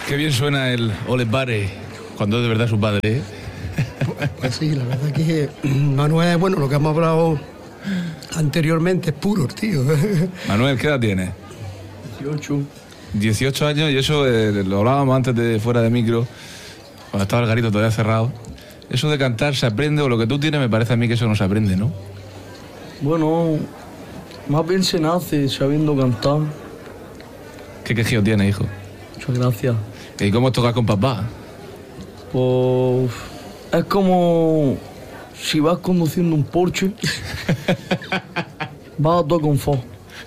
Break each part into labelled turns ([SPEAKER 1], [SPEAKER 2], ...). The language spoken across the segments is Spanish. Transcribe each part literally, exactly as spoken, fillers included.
[SPEAKER 1] Qué bien suena el Ole Pare cuando es de verdad su padre, ¿eh?
[SPEAKER 2] Pues sí, la verdad que Manuel, bueno, lo que hemos hablado anteriormente es puro, tío.
[SPEAKER 1] Manuel, ¿qué edad tienes?
[SPEAKER 2] dieciocho.
[SPEAKER 1] dieciocho años, y eso eh, lo hablábamos antes de fuera de micro, cuando estaba el garito todavía cerrado. Eso de cantar se aprende, o lo que tú tienes me parece a mí que eso no se aprende, ¿no?
[SPEAKER 3] Bueno, más bien se nace sabiendo cantar.
[SPEAKER 1] ¿Qué quejío tienes, hijo?
[SPEAKER 3] Muchas gracias.
[SPEAKER 1] ¿Y cómo es tocar con papá?
[SPEAKER 3] Pues es como si vas conduciendo un Porsche, vas a todo confort.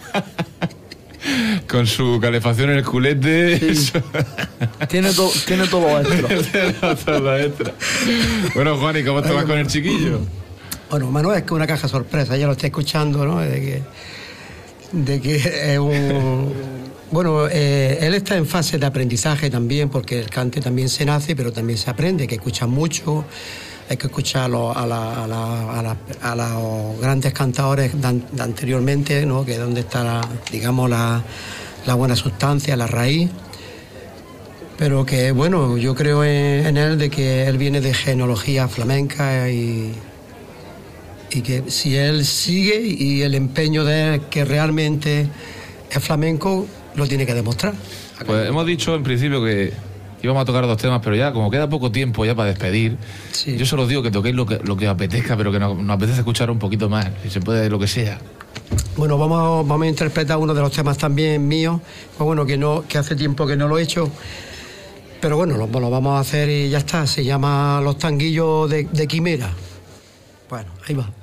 [SPEAKER 1] Con su calefacción en el culete.
[SPEAKER 3] Sí. tiene, to, tiene todo lo extra.
[SPEAKER 1] todo lo extra. Bueno, Juan, ¿y cómo tocas con el chiquillo?
[SPEAKER 2] Bueno, Manuel es que una caja sorpresa, ya lo estoy escuchando, ¿no? De que, de que es un... Bueno, eh, él está en fase de aprendizaje también, porque el cante también se nace, pero también se aprende, hay que escuchar mucho, hay que escuchar a, los, a, la, a, la, a, la, a los grandes cantadores de, de anteriormente, ¿no? Que es donde está, la, digamos, la, la buena sustancia, la raíz. Pero que, bueno, yo creo en, en él de que él viene de genealogía flamenca y, y que si él sigue y el empeño de él que realmente es flamenco, lo tiene que demostrar.
[SPEAKER 1] Pues hemos dicho en principio que íbamos a tocar dos temas, pero ya como queda poco tiempo ya para despedir, sí. Yo solo os digo que toquéis lo que, lo que os apetezca, pero que nos, nos apetece escuchar un poquito más, si se puede, lo que sea.
[SPEAKER 2] Bueno, vamos, vamos a interpretar uno de los temas también míos, pues bueno, que, no, que hace tiempo que no lo he hecho, pero bueno, lo, lo vamos a hacer y ya está. Se llama Los Tanguillos de, de Quimera. Bueno, ahí va.